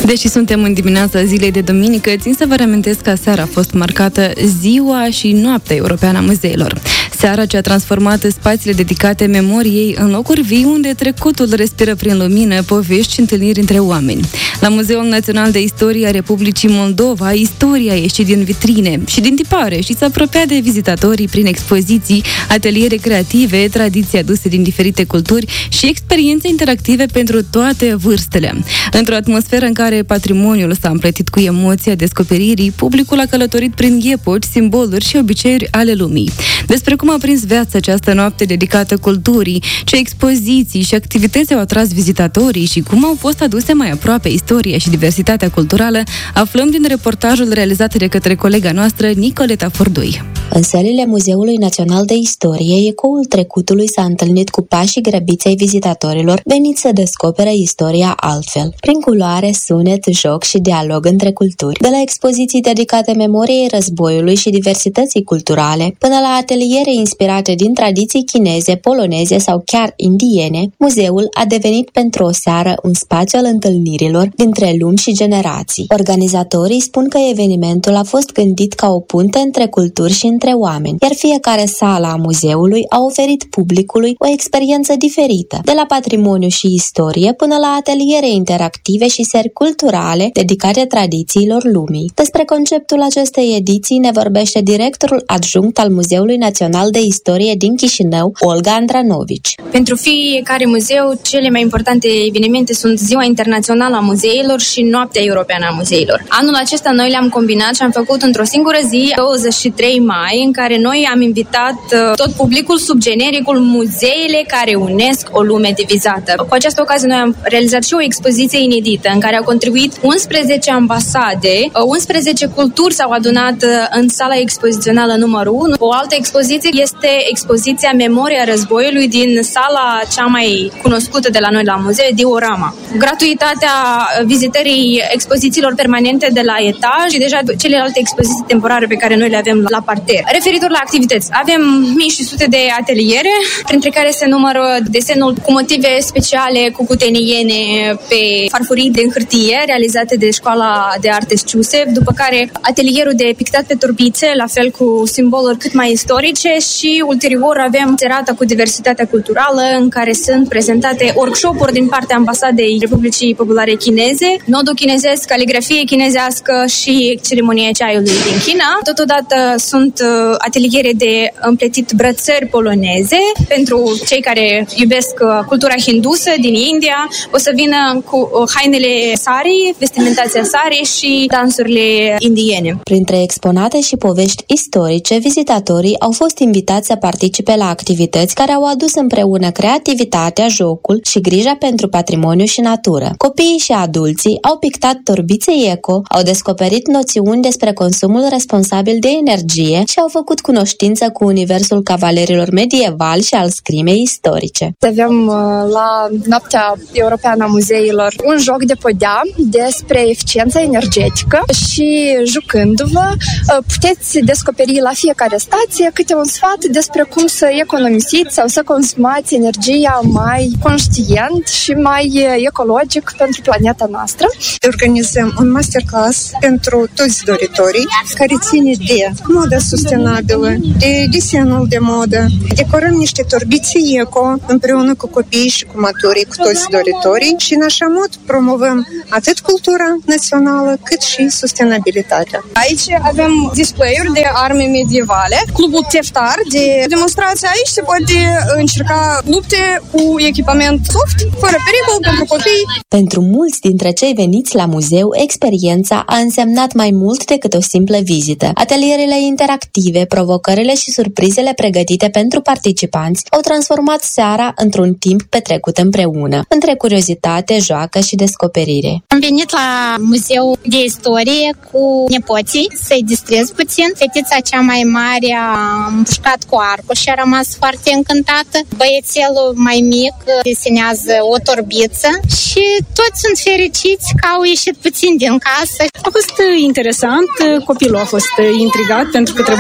Deși suntem în dimineața zilei de duminică, țin să vă reamintesc că seara a fost marcată Ziua și Noaptea Europeană a Muzeilor. Seara ce a transformat spațiile dedicate memoriei în locuri vii unde trecutul respiră prin lumină, povești și întâlniri între oameni. La Muzeul Național de Istorie a Republicii Moldova, istoria a ieșit din vitrine și din tipare și s-a apropiat de vizitatorii prin expoziții, ateliere creative, tradiții aduse din diferite culturi și experiențe interactive pentru toate vârstele. Într-o atmosferă în care patrimoniul s-a împletit cu emoția descoperirii, publicul a călătorit prin epoci, simboluri și obiceiuri ale lumii. Despre cum a prins viața această noapte dedicată culturii, ce expoziții și activități au atras vizitatorii și cum au fost aduse mai aproape istoria și diversitatea culturală, aflăm din reportajul realizat de către colega noastră Nicoleta Furdui. În sălile Muzeului Național de Istorie, ecoul trecutului s-a întâlnit cu pașii grăbiți ai vizitatorilor veniți să descopere istoria altfel, prin culoare, sunet, joc și dialog între culturi. De la expoziții dedicate memoriei războiului și diversității culturale, până la ateliere inspirate din tradiții chineze, poloneze sau chiar indiene, muzeul a devenit pentru o seară un spațiu al întâlnirilor dintre lumi și generații. Organizatorii spun că evenimentul a fost gândit ca o punte între culturi și între oameni, iar fiecare sală a muzeului a oferit publicului o experiență diferită, de la patrimoniu și istorie până la ateliere interactive și seri culturale dedicate tradițiilor lumii. Despre conceptul acestei ediții ne vorbește directorul adjunct al Muzeului Național de Istorie din Chișinău, Olga Andranovici. Pentru fiecare muzeu, cele mai importante evenimente sunt Ziua Internațională a Muzeilor și Noaptea Europeană a Muzeilor. Anul acesta noi le-am combinat și am făcut într-o singură zi, 23 mai, în care noi am invitat tot publicul sub genericul Muzeile care unesc o lume divizată. Cu această ocazie noi am realizat și o expoziție inedită în care au contribuit 11 ambasade, 11 culturi s-au adunat în sala expozițională numărul 1. O altă expoziție este expoziția Memoria Războiului din sala cea mai cunoscută de la noi la muzeu, Diorama. Gratuitatea vizitării expozițiilor permanente de la etaj și deja celelalte expoziții temporare pe care noi le avem la parter. Referitor la activități, avem mii și sute de ateliere, printre care se numără desenul cu motive speciale cucuteniene pe farfurii de hârtie realizate de Școala de Arte Ciusef, după care atelierul de pictat pe turbițe, la fel cu simboluri cât mai istorice și ulterior avem serata cu diversitatea culturală în care sunt prezentate workshop-uri din partea Ambasadei Republicii Populare Chineze, nodul chinezesc, caligrafie chinezească și ceremonia ceaiului din China. Totodată sunt ateliere de împletit brățări poloneze pentru cei care iubesc cultura hindusă din India. O să vină cu hainele sari, vestimentația sari și dansurile indiene. Printre exponate și povești istorice, vizitatorii au fost invitați să participe la activități care au adus împreună creativitatea, jocul și grija pentru patrimoniu și natură. Copiii și adulții au pictat torbițe eco, au descoperit noțiuni despre consumul responsabil de energie și au făcut cunoștință cu universul cavalerilor medievali și al scrimei istorice. Avem la Noaptea Europeană a Muzeilor un joc de podea despre eficiența energetică și jucându-vă puteți descoperi la fiecare stație câte un sfat despre cum să economisiți sau să consumați energia mai conștient și mai ecologic pentru planeta noastră. Organizăm un masterclass pentru toți doritorii care ține de modă sustenabilă, de desenul de modă. Decorăm niște torbițe eco împreună cu copiii și cu maturii, cu toți doritorii și în așa mod promovăm atât cultura națională cât și sustenabilitatea. Aici avem display-uri de arme medievale, clubul Teftar de demonstrație. Aici se poate încerca lupte cu echipament soft, fără pericol pentru copii. Pentru mulți dintre cei veniți la muzeu, experiența a însemnat mai mult decât o simplă vizită. Atelierele interactive, provocările și surprizele pregătite pentru participanți au transformat seara într-un timp petrecut împreună, între curiozitate, joacă și descoperire. Am venit la Muzeu de Istorie cu nepoții să-i distrez puțin. Fetița cea mai mare a împușcat cu arcul și a rămas foarte încântată. Băiețelul mai mic desenează o torbiță și toți sunt fericiți că au ieșit puțin din casă. A fost interesant, copilul a fost intrigat pentru că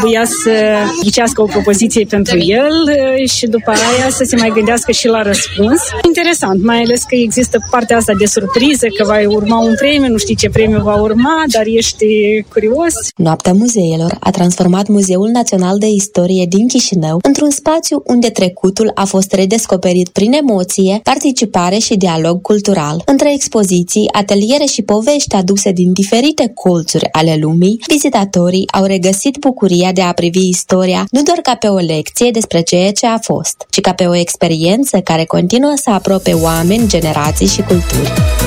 trebuia să ghicească o propoziție pentru el și după aia să se mai gândească și la răspuns. Interesant, mai ales că există partea asta de surpriză, că va urma un premiu, nu știi ce premiu va urma, dar ești curios. Noaptea Muzeelor a transformat Muzeul Național de Istorie din Chișinău într-un spațiu unde trecutul a fost redescoperit prin emoție, participare și dialog cultural. Între expoziții, ateliere și povești aduse din diferite colțuri ale lumii, vizitatorii au regăsit bucuria de a privi istoria nu doar ca pe o lecție despre ceea ce a fost, ci ca pe o experiență care continuă să aprope oameni, generații și culturi.